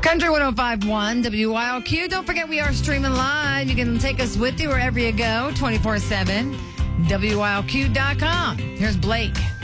Country 105.1 WYLQ. Don't forget we are streaming live. You can take us with you wherever you go, 24/7. WYLQ.com. Here's Blake.